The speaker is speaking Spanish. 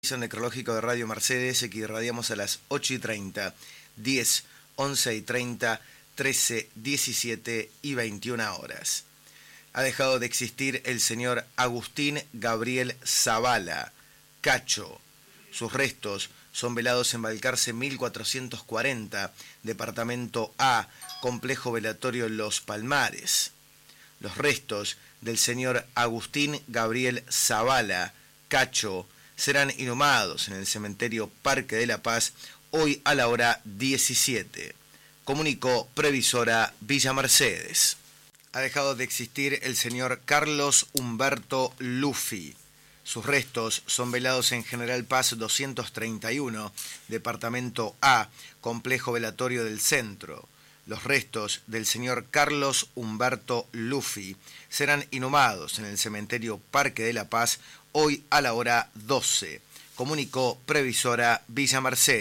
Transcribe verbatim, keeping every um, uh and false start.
Necrológico de Radio Mercedes, que irradiamos a las ocho y treinta, diez, once y treinta, trece, diecisiete y veintiuna horas. Ha dejado de existir el señor Agustín Gabriel Zavala, Cacho. Sus restos son velados en Balcarce mil cuatrocientos cuarenta, Departamento A, Complejo Velatorio Los Palmares. Los restos del señor Agustín Gabriel Zavala, Cacho, serán inhumados en el cementerio Parque de la Paz hoy a la hora diecisiete. Comunicó Previsora Villa Mercedes. Ha dejado de existir el señor Carlos Humberto Luffy. Sus restos son velados en General Paz doscientos treinta y uno, Departamento A, Complejo Velatorio del Centro. Los restos del señor Carlos Humberto Luffy serán inhumados en el cementerio Parque de la Paz hoy a la hora doce. Comunicó Previsora Villa Mercedes.